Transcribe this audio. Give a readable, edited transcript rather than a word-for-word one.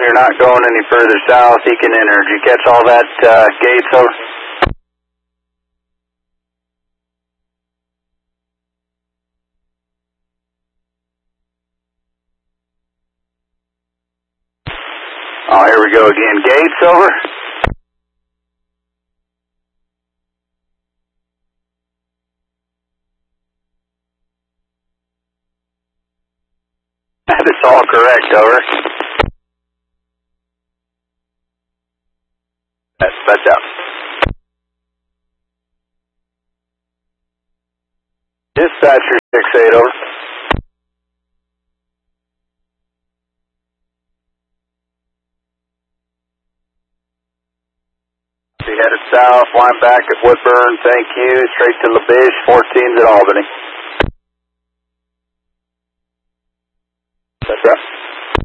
you're not going any further south, he can enter. Did you catch all that, Gates, over? Oh, here we go again. Gates, over? That's all correct, over. That's out. Dispatcher 6-8, over. He headed south, line back at Woodburn, thank you. Straight to LaBiche, 14's at Albany. That's right.